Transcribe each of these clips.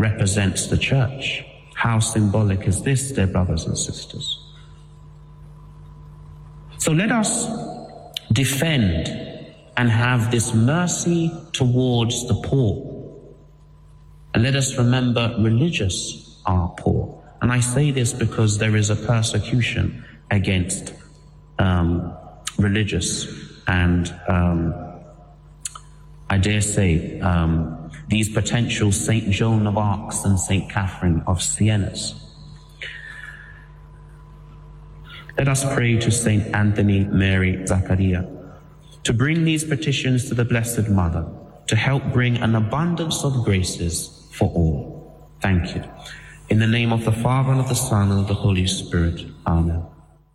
represents the church. How symbolic is this, dear brothers and sisters? So let us defend and have this mercy towards the poor. And let us remember religious are poor. And I say this because there is a persecution against religious and I dare say these potential St. Joan of Arc and St. Catherine of Sienas. Let us pray to St. Anthony Mary Zachariah to bring these petitions to the Blessed Mother, to help bring an abundance of graces for all. Thank you. In the name of the Father, and of the Son, and of the Holy Spirit. Amen.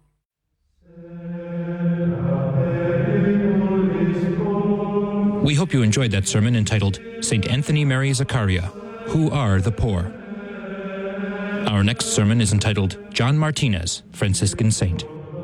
We hope you enjoyed that sermon entitled St. Anthony Mary Zachariah, Who Are the Poor? Our next sermon is entitled John Martinez, Franciscan Saint.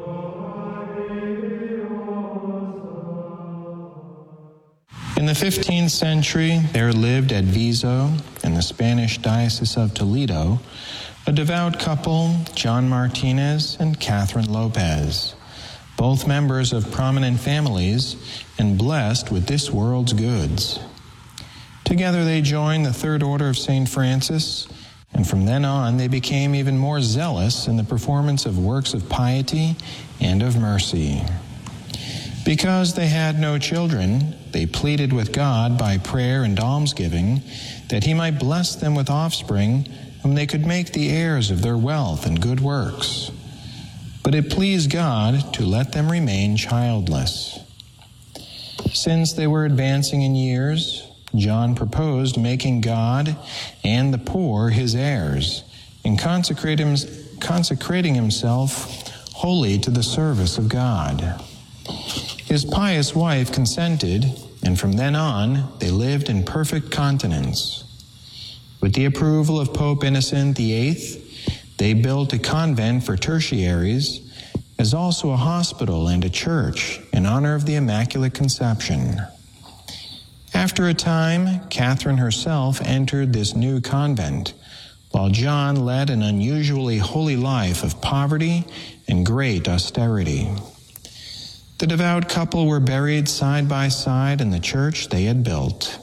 In the 15th century, there lived at Viso, in the Spanish Diocese of Toledo, a devout couple, John Martinez and Catherine Lopez, both members of prominent families and blessed with this world's goods. Together they joined the Third Order of St. Francis, and from then on they became even more zealous in the performance of works of piety and of mercy. Because they had no children, they pleaded with God by prayer and almsgiving that he might bless them with offspring whom they could make the heirs of their wealth and good works. But it pleased God to let them remain childless. Since they were advancing in years, John proposed making God and the poor his heirs and consecrating himself wholly to the service of God. His pious wife consented, and from then on they lived in perfect continence. With the approval of Pope Innocent VIII, they built a convent for tertiaries, as also a hospital and a church in honor of the Immaculate Conception. After a time, Catherine herself entered this new convent, while John led an unusually holy life of poverty and great austerity. The devout couple were buried side by side in the church they had built.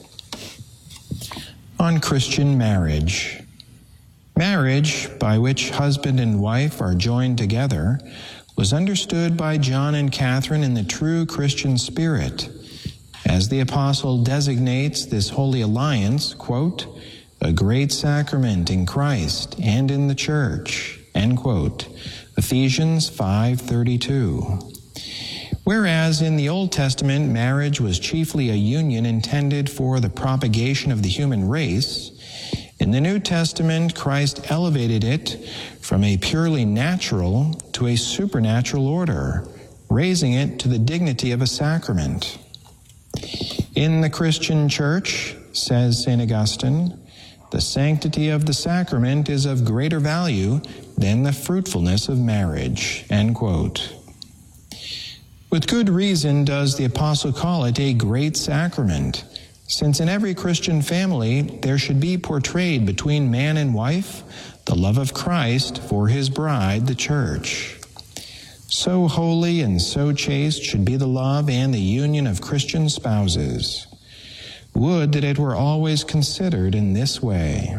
On Christian marriage. Marriage, by which husband and wife are joined together, was understood by John and Catherine in the true Christian spirit, as the apostle designates this holy alliance, quote, a great sacrament in Christ and in the church, end quote, Ephesians 5:32. Whereas in the Old Testament, marriage was chiefly a union intended for the propagation of the human race, in the New Testament, Christ elevated it from a purely natural to a supernatural order, raising it to the dignity of a sacrament. In the Christian church, says St. Augustine, the sanctity of the sacrament is of greater value than the fruitfulness of marriage, end quote. With good reason does the apostle call it a great sacrament, since in every Christian family there should be portrayed between man and wife the love of Christ for his bride, the church. So holy and so chaste should be the love and the union of Christian spouses. Would that it were always considered in this way.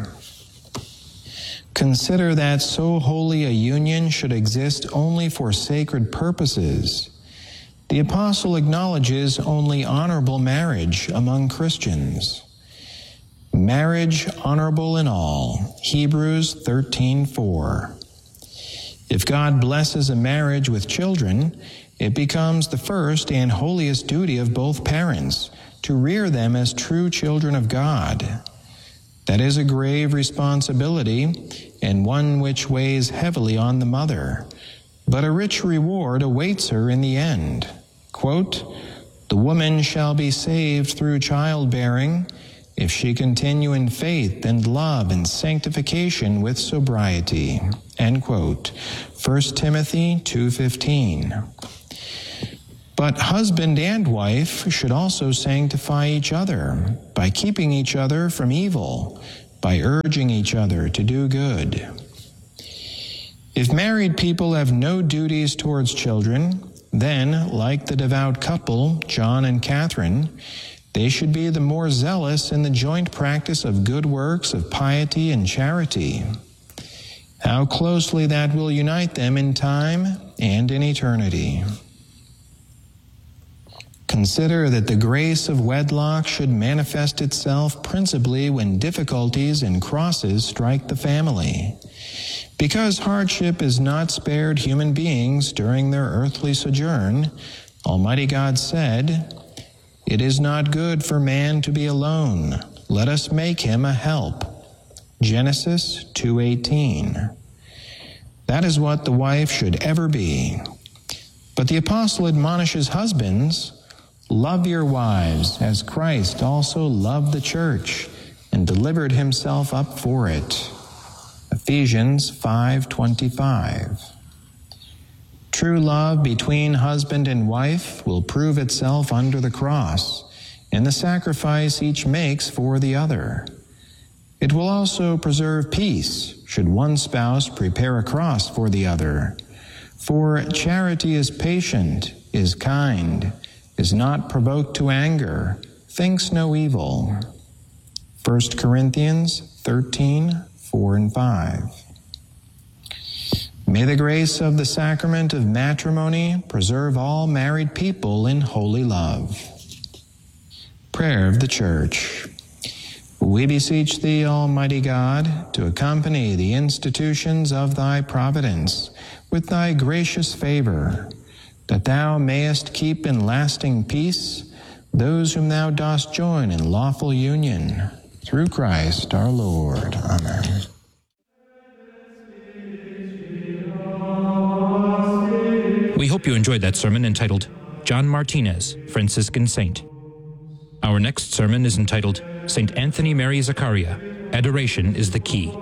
Consider that so holy a union should exist only for sacred purposes. The apostle acknowledges only honorable marriage among Christians. Marriage honorable in all, Hebrews 13:4. If God blesses a marriage with children, it becomes the first and holiest duty of both parents to rear them as true children of God. That is a grave responsibility and one which weighs heavily on the mother, but a rich reward awaits her in the end. Quote, the woman shall be saved through childbearing if she continue in faith and love and sanctification with sobriety. End quote. 1 Timothy 2:15. But husband and wife should also sanctify each other by keeping each other from evil, by urging each other to do good. If married people have no duties towards children, then, like the devout couple, John and Catherine, they should be the more zealous in the joint practice of good works of piety and charity. How closely that will unite them in time and in eternity. Consider that the grace of wedlock should manifest itself principally when difficulties and crosses strike the family. Because hardship is not spared human beings during their earthly sojourn, Almighty God said, "It is not good for man to be alone. Let us make him a help." Genesis 2:18. That is what the wife should ever be. But the apostle admonishes husbands, "Love your wives, as Christ also loved the church and delivered himself up for it." Ephesians 5:25. True love between husband and wife will prove itself under the cross in the sacrifice each makes for the other. It will also preserve peace should one spouse prepare a cross for the other. For charity is patient, is kind, is not provoked to anger, thinks no evil. 1 Corinthians 13:4 and 5. May the grace of the sacrament of matrimony preserve all married people in holy love. Prayer of the Church. We beseech Thee, Almighty God, to accompany the institutions of Thy providence with Thy gracious favor, that Thou mayest keep in lasting peace those whom Thou dost join in lawful union. Through Christ our Lord. Amen. We hope you enjoyed that sermon entitled John Martinez, Franciscan Saint. Our next sermon is entitled St. Anthony Mary Zaccaria, Adoration is the Key.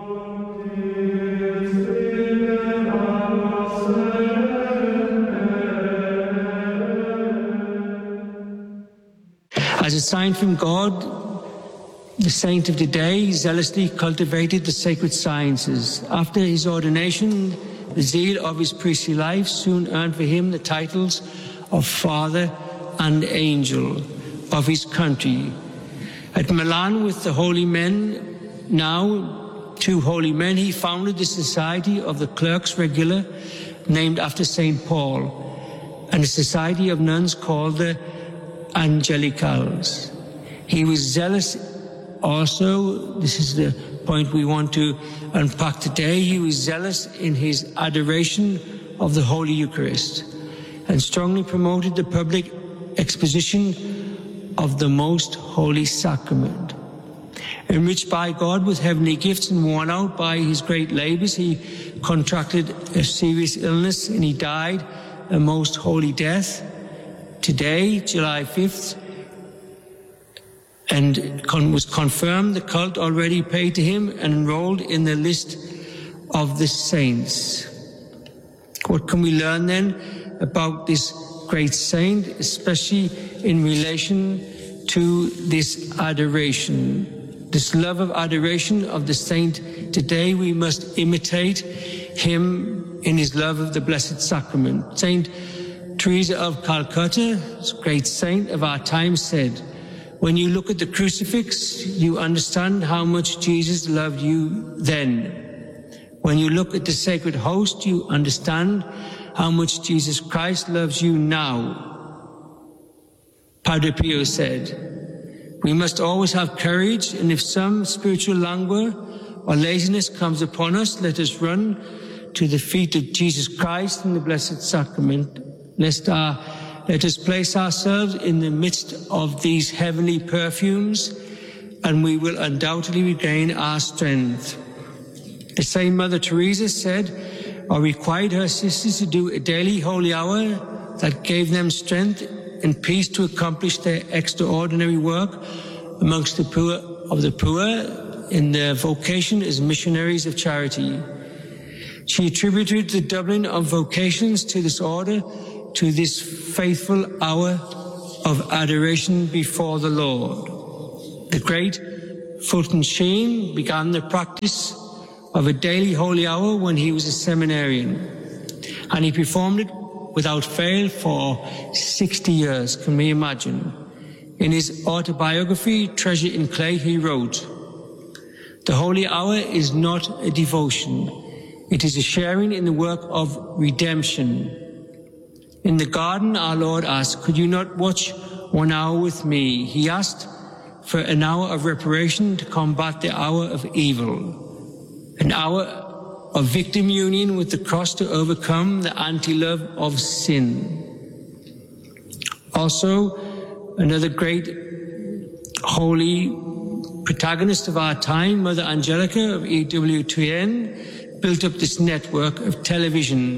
As a sign from God, the saint of today zealously cultivated the sacred sciences. After his ordination, the zeal of his priestly life soon earned for him the titles of Father and Angel of his country. At Milan with the holy men, now 2 holy men, he founded the Society of the Clerks Regular, named after St. Paul, and a society of nuns called the Angelicals. He was zealous also, this is the point we want to unpack today, he was zealous in his adoration of the Holy Eucharist and strongly promoted the public exposition of the most holy sacrament. Enriched by God with heavenly gifts and worn out by his great labors, he contracted a serious illness and he died a most holy death. Today, July 5th, and was confirmed the cult already paid to him and enrolled in the list of the saints. What can we learn then about this great saint, especially in relation to this adoration, this love of adoration of the saint? Today we must imitate him in his love of the Blessed Sacrament. Saint Teresa of Calcutta, this great saint of our time, said, "When you look at the crucifix, you understand how much Jesus loved you then. When you look at the sacred host, you understand how much Jesus Christ loves you now." Padre Pio said, "We must always have courage, and if some spiritual languor or laziness comes upon us, let us run to the feet of Jesus Christ in the Blessed Sacrament. Let us place ourselves in the midst of these heavenly perfumes, and we will undoubtedly regain our strength." The same Mother Teresa said, or required her sisters to do a daily holy hour that gave them strength and peace to accomplish their extraordinary work amongst the poor of the poor in their vocation as missionaries of charity. She attributed the doubling of vocations to this order, to this faithful hour of adoration before the Lord. The great Fulton Sheen began the practice of a daily holy hour when he was a seminarian, and he performed it without fail for 60 years. Can we imagine? In his autobiography, Treasure in Clay, he wrote, "The holy hour is not a devotion. It is a sharing in the work of redemption. In the garden, our Lord asked, 'Could you not watch 1 hour with me?' He asked for an hour of reparation to combat the hour of evil, an hour of victim union with the cross to overcome the anti-love of sin." Also, another great holy protagonist of our time, Mother Angelica of EWTN, built up this network of television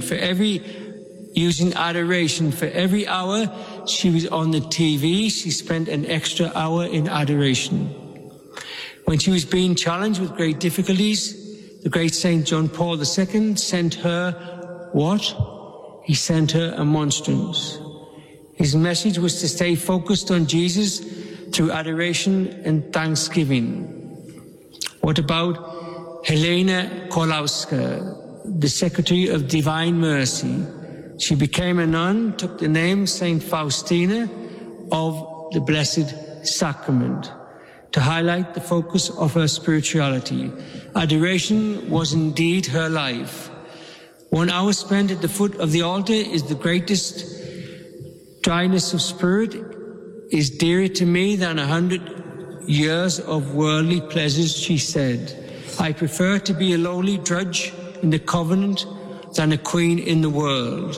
using adoration. For every hour she was on the TV, she spent an extra hour in adoration. When she was being challenged with great difficulties, the great Saint John Paul II sent her what? He sent her a monstrance. His message was to stay focused on Jesus through adoration and thanksgiving. What about Helena Kolauska, the Secretary of Divine Mercy? She became a nun, took the name Saint Faustina of the Blessed Sacrament to highlight the focus of her spirituality. Adoration was indeed her life. 1 hour spent at the foot of the altar is the greatest dryness of spirit, is dearer to me than 100 years of worldly pleasures, she said. I prefer to be a lowly drudge in the covenant than a queen in the world.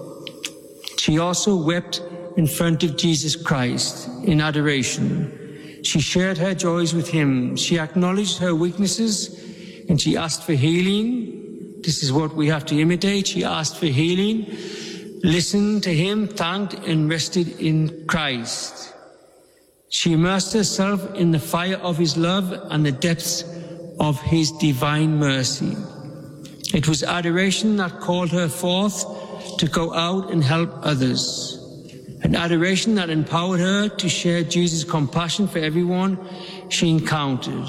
She also wept in front of Jesus Christ in adoration. She shared her joys with him. She acknowledged her weaknesses and she asked for healing. This is what we have to imitate. She asked for healing, listened to him, thanked and rested in Christ. She immersed herself in the fire of his love and the depths of his divine mercy. It was adoration that called her forth to go out and help others. An adoration that empowered her to share Jesus' compassion for everyone she encountered.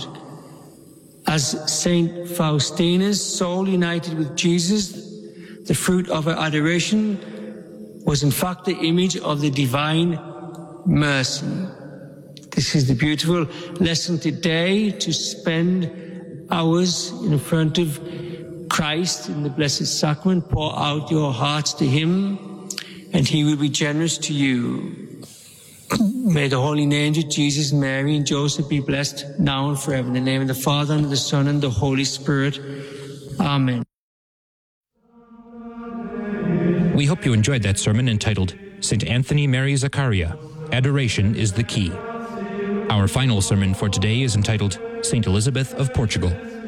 As Saint Faustina's soul united with Jesus, the fruit of her adoration was in fact the image of the divine mercy. This is the beautiful lesson today, to spend hours in front of Christ in the Blessed Sacrament. Pour out your hearts to him and he will be generous to you. May the holy names of Jesus, Mary and Joseph be blessed now and forever. In the name of the Father and of the Son and the Holy Spirit. Amen. We hope you enjoyed that sermon entitled St. Anthony Mary Zaccaria, Adoration is the Key. Our final sermon for today is entitled St. Elizabeth of Portugal.